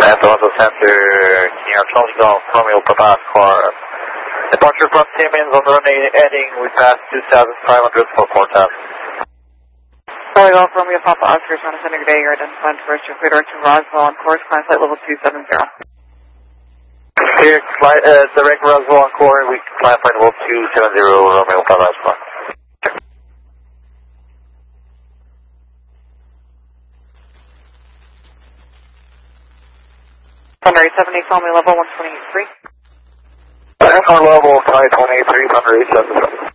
Atlanta Center, near Charles Golf, Romeo Papa Oscar. Departure from Timmins on the runway heading, we passed 2,500 for 4,000. Charlie Golf, Romeo Papa Oscar, Atlanta Center, good day. You're identified first, your clear direction Roswell on course, climb flight level 270. Here, direct Roswell on core, we climb flight level 270, Romeo Papa Oscar. Thunder 878, call me level 128.3. Thunder level 528.3, Thunder 877.